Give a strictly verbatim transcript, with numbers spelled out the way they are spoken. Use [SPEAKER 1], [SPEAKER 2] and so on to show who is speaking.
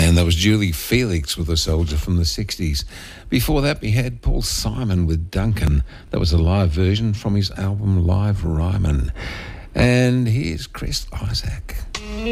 [SPEAKER 1] And that was Julie Felix with A Soldier from the sixties. Before that, we had Paul Simon with Duncan. That was a live version from his album Live Ryman. And here's Chris Isaak.